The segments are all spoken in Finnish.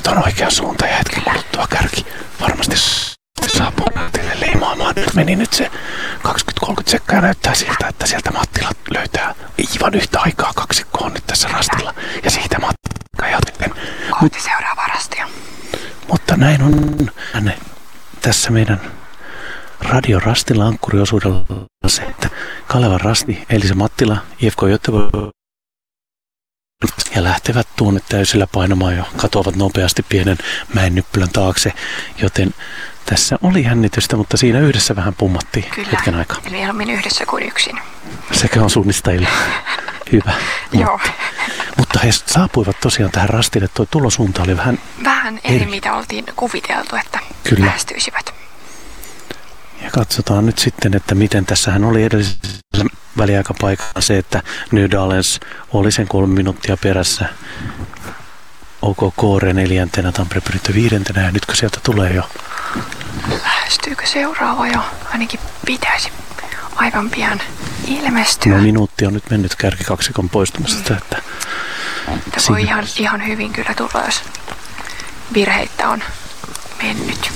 nyt on oikea suunta ja hetken kuluttua kärki varmasti saapuu Mattille leimaamaan. Nyt meni nyt se 20-30 sekkaa ja näyttää siltä, että sieltä Mattila löytää aivan yhtä aikaa kaksikkoa nyt tässä rastilla. Ja siitä Mattila jatken. Kohti seuraavaa rastia. Mutta näin on tässä meidän radiorastilla ankkuriosuudella se, että Kalevan rasti, Elisa Mattila, IFK Göteborg ja lähtevät tuonne täysillä painamaan ja katoavat nopeasti pienen mäennyppylän taakse, joten tässä oli jännitystä, mutta siinä yhdessä vähän pummattiin hetken aikaa. Eli mieluummin yhdessä kuin yksin. Sekä on suunnistajille hyvä. Joo. Mutta he saapuivat tosiaan tähän rastille, tuo tulosuunta oli vähän eri mitä oltiin kuviteltu, että lähestyisivät. Ja katsotaan nyt sitten, että miten tässähän oli edellisellä väliaikapaikalla se, että New Dalens oli sen 3 minuuttia perässä. OK Koore 4, Tampere Pyrintö 5 ja nytkö sieltä tulee jo? Lähestyykö seuraava jo? Ainakin pitäisi aivan pian ilmestyä. No minuutti on nyt mennyt kärkikaksikon poistumisesta. Että voi ihan hyvin kyllä tulla, jos virheitä on mennyt.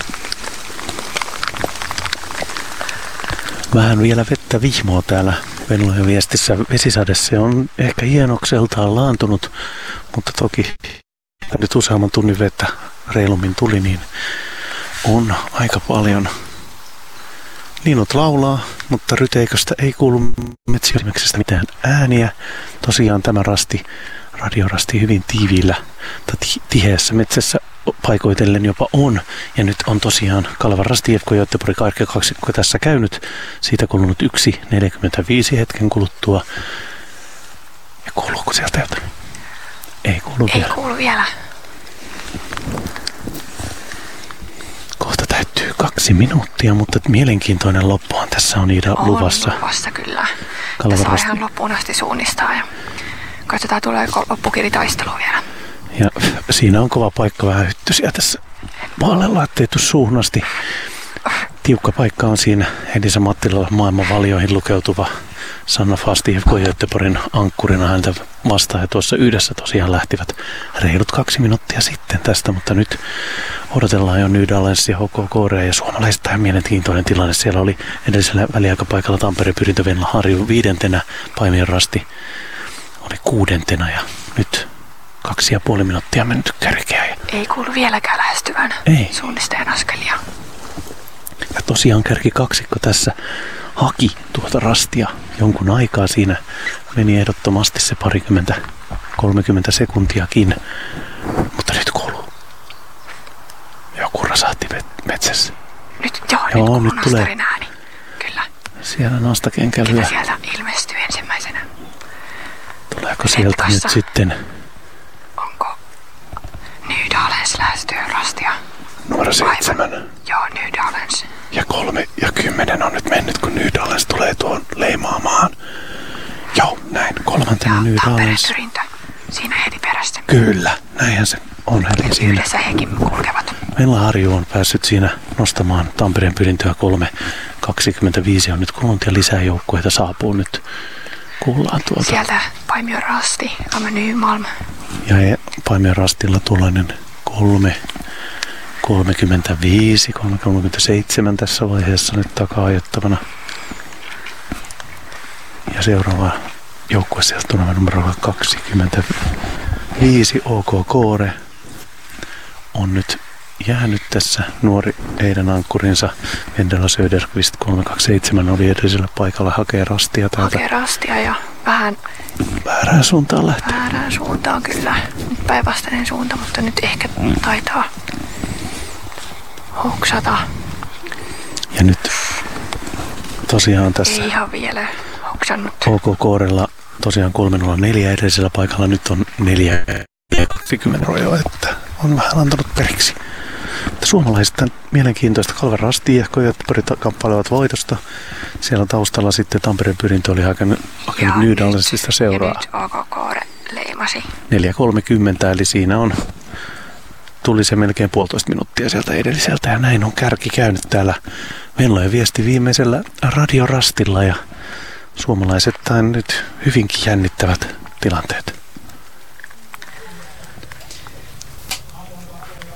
Vähän vielä vettä vihmoa täällä Venlojen viestissä. Vesisade se on ehkä hienokseltaan laantunut, mutta toki nyt useamman tunnin vettä reilummin tuli, niin on aika paljon. Linnut laulaa, mutta ryteiköstä ei kuulu metsäilmeksestä mitään ääniä. Tosiaan tämä radiorasti hyvin tiiviillä tai tiheässä metsässä paikoitellen jopa on. Ja nyt on tosiaan Kalevan rasti IFK Göteborg kaksikko tässä käynyt. Siitä kulunut 1.45 hetken kuluttua. Ja kuuluuko sieltä jotain? Ei kuulu vielä. Kohta täyttyy 2 minuuttia, mutta mielenkiintoinen loppuhan tässä on Iida luvassa. On luvassa kyllä. Tässä saa ihan loppuun asti suunnistaa ja katsotaan tuleeko loppukiritaistelu vielä. Ja siinä on kova paikka vähän hyttysiä tässä maalella, ettei tuu suuhun asti. Tiukka paikka on siinä Elisa Mattilalla maailman valioihin lukeutuva Sanna Fasti IFK Göteborgin ankkurina häntä vastaan. Ja tuossa yhdessä tosiaan lähtivät reilut 2 minuuttia sitten tästä, mutta nyt odotellaan jo New Dalens ja HK Korea ja suomalaisista ihan mielenkiintoinen tilanne. Siellä oli edellisellä väliaikapaikalla Tampere Pyrintö Venla Harju 5. Paimion rasti oli 6. ja nyt 2,5 minuuttia mennyt kärkeä. Ei kuulu vieläkään lähestyvän suunnistajan askelia. Ja tosiaan kärkikaksikko tässä haki tuota rastia jonkun aikaa. Siinä meni ehdottomasti se 30 sekuntiakin. Mutta nyt kuuluu. Joku rasahti metsässä. Nyt kuuluu nastarin ääni. Kyllä. Siellä nastakenkälyä. Ketä sieltä ilmestyy ensimmäisenä? Tuleeko sieltä nyt sitten? Onko New Dalens lähestyy rastia? Numero 7. Joo, New Dalens. Ja 3 ja 10 on nyt mennyt, kun New Dalens tulee tuon leimaamaan. Joo, näin. 3. New Dalens. Siinä heti perästä. Kyllä, näinhän se on heti siinä. Yhdessä hekin kulkevat. Venla Harju on päässyt siinä nostamaan Tampereen Pyrintöä 3.25 on nyt kulunut ja lisää joukkueita saapuu nyt. Kuullaan tuolta. Sieltä Paimion rasti, Nymalm. Ja Paimion rastilla tuollainen 3.35, 3.37 tässä vaiheessa nyt takaa-ajettavana. Ja seuraava joukkue sieltä tulee numero 25, OK Koore, on nyt jäänyt tässä nuori heidän ankkurinsa. Vendela Söderqvist 327 oli edellisellä paikalla hakee rastia täältä. Hakee rastia ja vähän väärään suuntaan lähtee. Väärään suuntaan kyllä. Päinvastainen suunta, mutta nyt ehkä taitaa hoksata. Ja nyt tosiaan tässä ei ihan vielä hoksannut. OK Koorella tosiaan 304 edellisellä paikalla, nyt on 4.20 rojoa, että on vähän antanut periksi. Suomalaiset mielenkiintoista. Kalevan rasti IFK Göteborg kamppailevat voitosta. Siellä taustalla sitten Tampereen Pyrintö oli hakenut New Dalensista seuraa. Ja nyt OK Koore leimasi. 4.30 eli siinä tuli se melkein 1,5 minuuttia sieltä edelliseltä ja näin on kärki käynyt täällä Venlojen viesti viimeisellä radiorastilla ja suomalaiset nyt hyvinkin jännittävät tilanteet.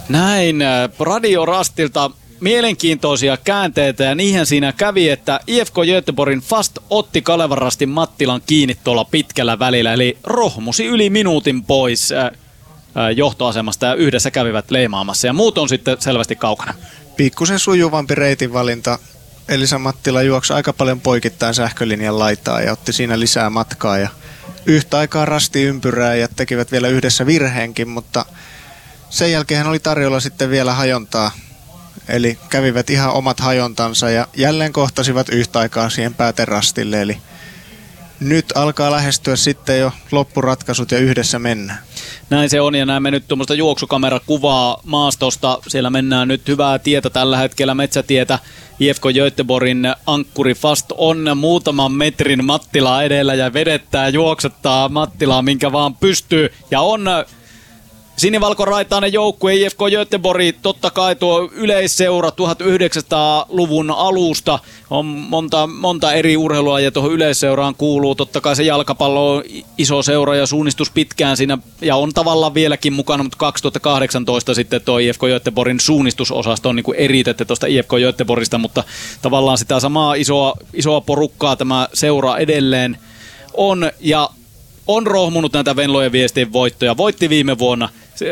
Näin Radio Rastilta mielenkiintoisia käänteitä ja niinhän siinä kävi, että IFK Göteborgin Fast otti Kalevan Rastin Mattilan kiinni tuolla pitkällä välillä, eli rohmusi yli minuutin pois johtoasemasta ja yhdessä kävivät leimaamassa ja muut on sitten selvästi kaukana. Pikkusen sujuvampi reitinvalinta. Elisa Mattila juoksi aika paljon poikittain sähkölinjan laitaa ja otti siinä lisää matkaa ja yhtä aikaa rasti ympyrää ja tekivät vielä yhdessä virheenkin, mutta sen jälkeen hän oli tarjolla sitten vielä hajontaa. Eli kävivät ihan omat hajontansa ja jälleen kohtasivat yhtä aikaa siihen pääterastille. Eli nyt alkaa lähestyä sitten jo loppuratkaisut ja yhdessä mennään. Näin se on ja näemme nyt tuommoista juoksukamerakuvaa maastosta. Siellä mennään nyt hyvää tietä tällä hetkellä, metsätietä. IFK Göteborgin ankkuri Fast on muutaman metrin Mattilaa edellä ja vedettää, juoksuttaa Mattilaa minkä vaan pystyy. Ja on sinivalkoraitainen joukkue IFK Göteborg, totta kai tuo yleisseura 1900-luvun alusta. On monta eri urheilulajia tuohon yleisseuraan kuuluu. Totta kai se jalkapallo on iso seura ja suunnistus pitkään siinä ja on tavallaan vieläkin mukana, mutta 2018 sitten tuo IFK Göteborgin suunnistusosasto on niin kuin eritetty tuosta IFK Göteborgista, mutta tavallaan sitä samaa isoa porukkaa tämä seura edelleen on ja on rohmunut näitä Venlojen viestin voittoja. Voitti viime vuonna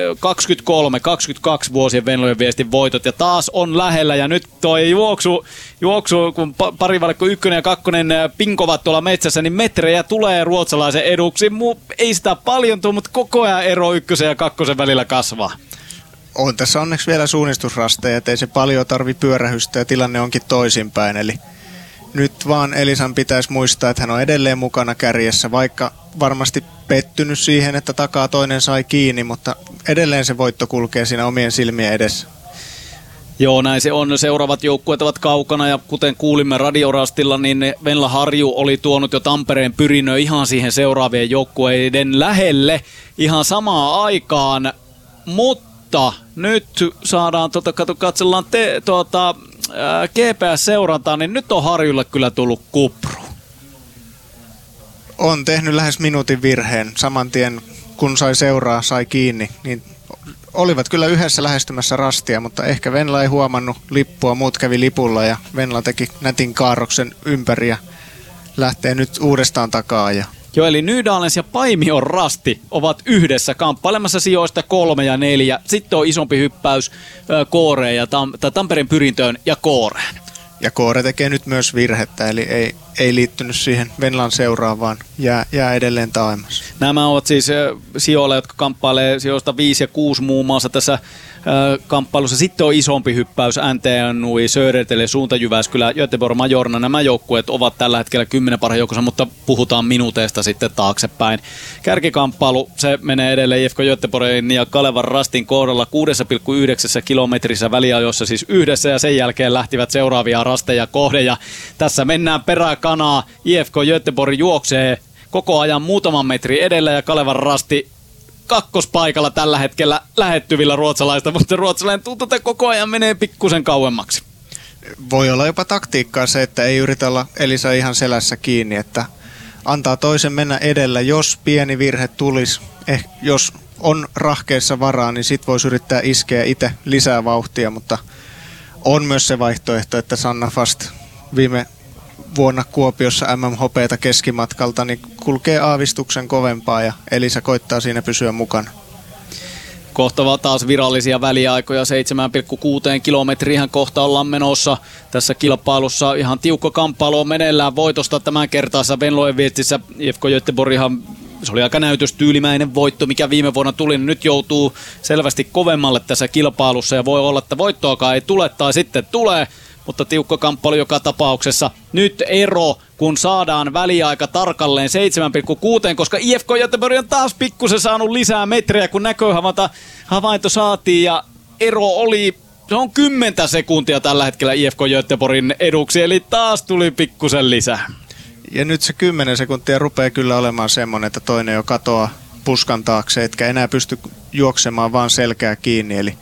22 vuosien Venlojen viestin voitot ja taas on lähellä. Ja nyt toi juoksu kun parivalikko 1 ja 2 pinkovat tuolla metsässä, niin metrejä tulee ruotsalaisen eduksi. Ei sitä paljon tule, mutta koko ajan ero 1 ja 2 välillä kasvaa. On tässä onneksi vielä suunnistusrasteja, ettei se paljon tarvi pyörähystä ja tilanne onkin toisinpäin. Eli nyt vaan Elisan pitäisi muistaa, että hän on edelleen mukana kärjessä, vaikka varmasti pettynyt siihen, että takaa toinen sai kiinni, mutta edelleen se voitto kulkee siinä omien silmien edessä. Joo, näin se on. Seuraavat joukkueet ovat kaukana ja kuten kuulimme Radiorastilla, niin Venla Harju oli tuonut jo Tampereen Pyrinö ihan siihen seuraavien joukkueiden lähelle ihan samaan aikaan, mutta nyt saadaan, katsellaan GPS-seurantaa, niin nyt on Harjulle kyllä tullut kupru. On tehnyt lähes minuutin virheen saman tien, kun sai kiinni, niin olivat kyllä yhdessä lähestymässä rastia, mutta ehkä Venla ei huomannut lippua, muut kävi lipulla ja Venla teki nätin kaarroksen ympäri ja lähtee nyt uudestaan takaa. Joo, eli Nydalens ja Paimion Rasti ovat yhdessä kamppailemassa sijoista 3 ja 4. Sitten on isompi hyppäys Kooreen ja Tampereen Pyrintöön ja Kooreen. Ja Koore tekee nyt myös virhettä, eli ei liittynyt siihen Venlan seuraan, vaan jää edelleen taaemmas. Nämä ovat siis sijoilla, jotka kamppailee sijoista 5 ja 6 muun muassa tässä kamppailussa. Sitten on isompi hyppäys NTNUI, Södertälje, Suunta Jyväskylä, Göteborg, Majorna. Nämä joukkueet ovat tällä hetkellä 10 parhaan joukossa, mutta puhutaan minuuteista sitten taaksepäin. Kärkikamppailu, se menee edelleen IFK Göteborgin ja Kalevan Rastin kohdalla 6,9 kilometrissä väliajoissa siis yhdessä ja sen jälkeen lähtivät seuraavia rasteja kohde ja tässä mennään peräkanaa. IFK Göteborg juoksee koko ajan muutaman metri edellä ja Kalevan Rasti kakkospaikalla tällä hetkellä lähettyvillä ruotsalaista, mutta ruotsalainen tuntuu, että koko ajan menee pikkusen kauemmaksi. Voi olla jopa taktiikkaa se, että ei yritä olla Elisa ihan selässä kiinni, että antaa toisen mennä edellä, jos pieni virhe tulisi, jos on rahkeessa varaa, niin sit voisi yrittää iskeä itse lisää vauhtia, mutta on myös se vaihtoehto, että Sanna Fast viime vuonna Kuopiossa MM-hopeata keskimatkalta, niin kulkee aavistuksen kovempaa ja Elisa koittaa siinä pysyä mukana. Kohta taas virallisia väliaikoja, 7,6 kilometriä kohta ollaan menossa tässä kilpailussa. Ihan tiukka kamppailu on meneillään voitosta tämän kertaassa Venlojen viestissä. IFK Göteborghan, se oli aika näytöstyylimäinen voitto, mikä viime vuonna tuli. Nyt joutuu selvästi kovemmalle tässä kilpailussa ja voi olla, että voittoakaan ei tule tai sitten tulee. Mutta tiukka kamppailu joka tapauksessa. Nyt ero, kun saadaan väliaika tarkalleen 7,6, koska IFK Göteborg on taas pikkusen saanut lisää metrejä, kun näköhavainto saatiin ja ero oli, se on 10 sekuntia tällä hetkellä IFK Göteborgin eduksi, eli taas tuli pikkusen lisää. Ja nyt se 10 sekuntia rupeaa kyllä olemaan semmoinen, että toinen jo katoaa puskan taakse, etkä enää pysty juoksemaan vaan selkää kiinni, eli